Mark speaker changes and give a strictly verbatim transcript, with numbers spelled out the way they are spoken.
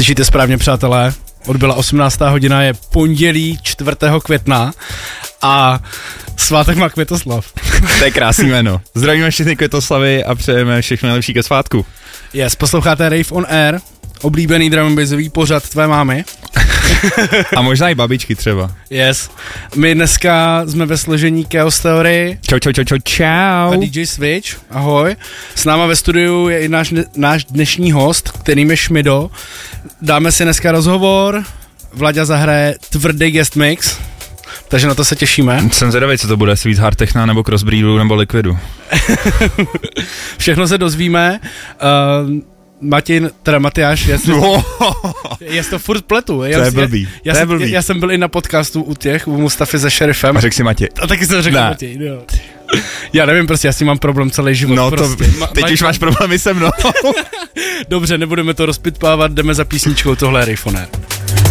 Speaker 1: Slyšíte správně, přátelé, odbyla osmnáctá hodina, je pondělí čtvrtého května a svátek má Květoslav.
Speaker 2: To je krásný jméno. Zdravíme všechny Květoslavy a přejeme všechno nejlepší ke svátku.
Speaker 1: Yes, posloucháte Rave on Air, oblíbený drum and bassový pořad tvé mámy.
Speaker 2: A možná i babičky třeba.
Speaker 1: Yes. My dneska jsme ve složení Chaos Theory.
Speaker 2: Čau, čau, čau, čau, čau.
Speaker 1: A D J Switch, ahoj. S náma ve studiu je i náš, náš dnešní host, kterým je Šmido. Dáme si dneska rozhovor, Vlaďa zahraje tvrdý guest mix, takže na to se těšíme.
Speaker 2: Jsem zvědavý, co to bude, Sweet Hard Techna, nebo Crossbreedu, nebo Liquidu.
Speaker 1: Všechno se dozvíme. Uh, Martin, teda Matyáš, jestli, jest to furt pletu. Já,
Speaker 2: to je blbý,
Speaker 1: já,
Speaker 2: to je
Speaker 1: jsem,
Speaker 2: blbý.
Speaker 1: Já jsem byl i na podcastu u těch, u Mustafy se Šerifem.
Speaker 2: A řekl si Matěj.
Speaker 1: A taky jsem řekl
Speaker 2: ne.
Speaker 1: Matěj, jo. Já nevím, prostě já s tím mám problém celý život.
Speaker 2: No
Speaker 1: prostě.
Speaker 2: to,
Speaker 1: Ma,
Speaker 2: teď
Speaker 1: Ma,
Speaker 2: už máš problémy se mnou.
Speaker 1: Dobře, nebudeme to rozpitpávat, jdeme za písničkou, tohle je Rave on Air.